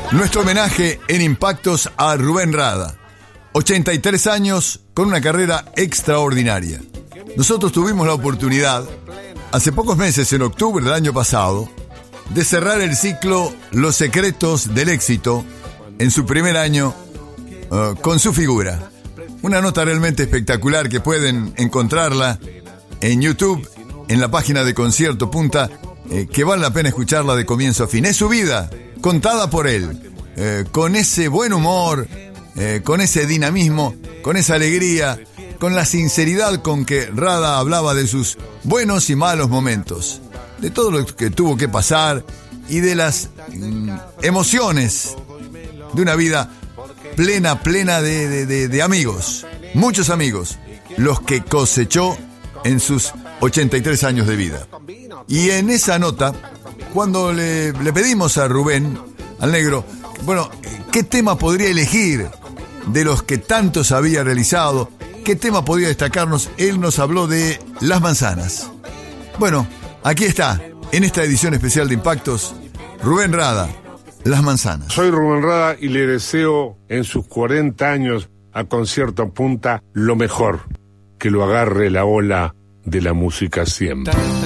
Nuestro homenaje en Impactos a Rubén Rada. 83 años con una carrera extraordinaria. Nosotros tuvimos la oportunidad, hace pocos meses, en octubre del año pasado, de cerrar el ciclo Los Secretos del Éxito en su primer año con su figura. Una nota realmente espectacular que pueden encontrarla en YouTube, en la página de Concierto Punta, que vale la pena escucharla de comienzo a fin. Es su vida, contada por él, con ese buen humor, con ese dinamismo, con esa alegría, con la sinceridad con que Rada hablaba de sus buenos y malos momentos, de todo lo que tuvo que pasar y de las emociones de una vida plena de amigos, muchos amigos, los que cosechó en sus 83 años de vida. Y en esa nota, cuando le pedimos a Rubén, al negro, bueno, ¿qué tema podría elegir de los que tantos había realizado? ¿Qué tema podría destacarnos? Él nos habló de Las Manzanas. Bueno, aquí está, en esta edición especial de Impactos, Rubén Rada, Las Manzanas. Soy Rubén Rada y le deseo en sus 40 años a Concierto Punta lo mejor, que lo agarre la ola de la música siempre.